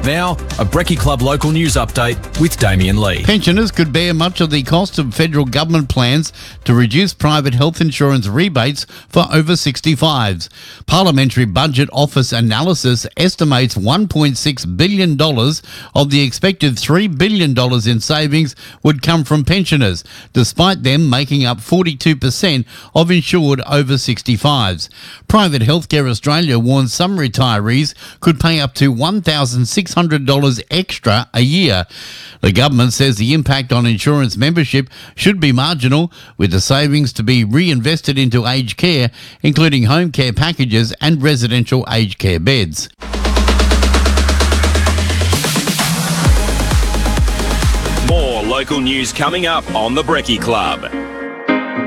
Now, a Brekkie Club local news update with Damien Lee. Pensioners could bear much of the cost of federal government plans to reduce private health insurance rebates for over 65s. Parliamentary Budget Office analysis estimates $1.6 billion of the expected $3 billion in savings would come from pensioners, despite them making up 42% of insured over 65s. Private Healthcare Australia warns some retirees could pay up to $1,600 extra a year. The government says the impact on insurance membership should be marginal, with the savings to be reinvested into aged care, including home care packages and residential aged care beds. More local news coming up on the Brekkie Club.